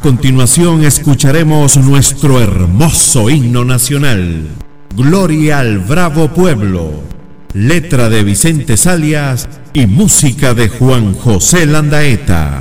continuación escucharemos nuestro hermoso himno nacional, Gloria al Bravo Pueblo, letra de Vicente Zalias y música de Juan José Landaeta.